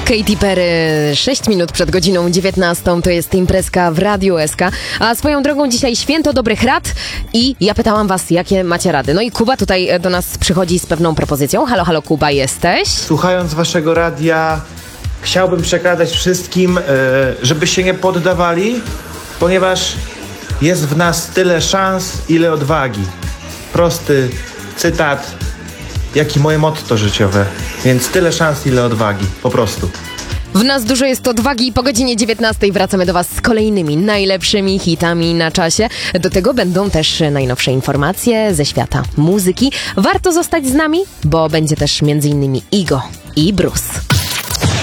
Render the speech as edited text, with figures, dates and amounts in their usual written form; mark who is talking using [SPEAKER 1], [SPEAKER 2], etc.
[SPEAKER 1] Katy Perry, 6 minut przed godziną 19, to jest imprezka w Radiu SK. A swoją drogą dzisiaj święto dobrych rad i ja pytałam was, jakie macie rady. No i Kuba tutaj do nas przychodzi z pewną propozycją. Halo, halo Kuba, jesteś?
[SPEAKER 2] Słuchając waszego radia, chciałbym przekazać wszystkim, żeby się nie poddawali, ponieważ jest w nas tyle szans, ile odwagi. Prosty cytat, jak i moje motto życiowe. Więc tyle szans, ile odwagi. Po prostu.
[SPEAKER 1] W nas dużo jest odwagi i po godzinie 19 wracamy do was z kolejnymi najlepszymi hitami na czasie. Do tego będą też najnowsze informacje ze świata muzyki. Warto zostać z nami, bo będzie też m.in. Igo i Bruce.